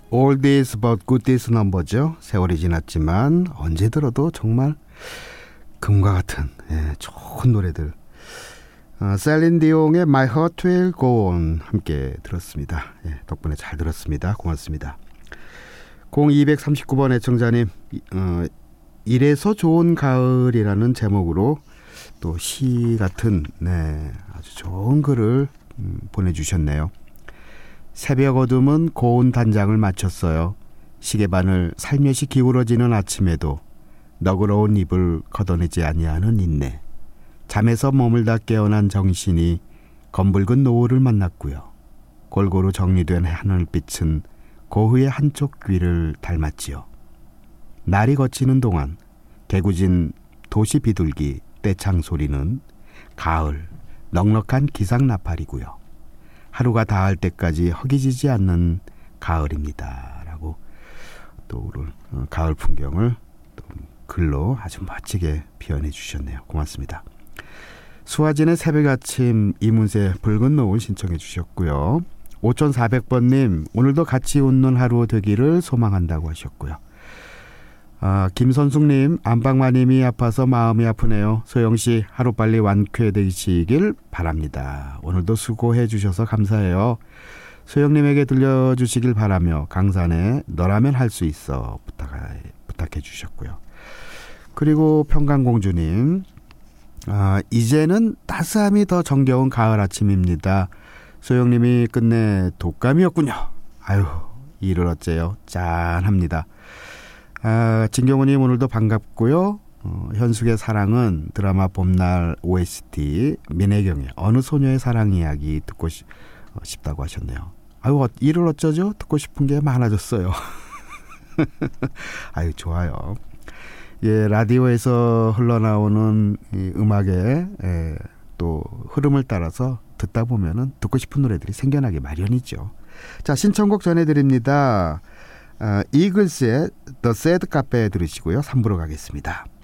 Oldies but goodies 넘버죠. 세월이 지났지만 언제 들어도 정말 금과 같은 좋은 노래들. 셀린 디옹의 My Heart Will Go On 함께 들었습니다. 덕분에 잘 들었습니다. 고맙습니다. 0239번 애청자님, 이래서 좋은 가을이라는 제목으로 또 시 같은 아주 좋은 글을 보내주셨네요. 새벽 어둠은 고운 단장을 마쳤어요. 시계바늘 살며시 기울어지는 아침에도 너그러운 입을 걷어내지 아니하는 인내. 잠에서 머물다 깨어난 정신이 검붉은 노을을 만났고요. 골고루 정리된 하늘빛은 고흐의 한쪽 귀를 닮았지요. 날이 거치는 동안 개구진 도시 비둘기 떼창 소리는 가을 넉넉한 기상나팔이고요. 하루가 다할 때까지 허기지지 않는 가을입니다. 라고 또 오늘 가을 풍경을 또 글로 아주 멋지게 표현해 주셨네요. 고맙습니다. 수아진의 새벽 아침 이문세 붉은 노을 신청해 주셨고요. 5400번님, 오늘도 같이 웃는 하루 되기를 소망한다고 하셨고요. 김선숙님, 안방마님이 아파서 마음이 아프네요. 소영씨, 하루빨리 완쾌되시길 바랍니다. 오늘도 수고해 주셔서 감사해요. 소영님에게 들려주시길 바라며 강산에 너라면 할 수 있어 부탁해 주셨고요. 그리고 평강공주님, 이제는 따스함이 더 정겨운 가을 아침입니다. 소영님이 끝내 독감이었군요. 아유, 이를 어째요. 짠합니다. 진경훈님, 오늘도 반갑고요. 현숙의 사랑은 드라마 봄날 OST 민혜경의 어느 소녀의 사랑 이야기 듣고 싶다고 하셨네요. 아유, 이를 어쩌죠? 듣고 싶은 게 많아졌어요. 아유, 좋아요. 라디오에서 흘러나오는 이 음악의 또 흐름을 따라서 듣다 보면은 듣고 싶은 노래들이 생겨나기 마련이죠. 자, 신청곡 전해드립니다. 이글스의 The Sad Cafe 들으시고요. 3부로 가겠습니다.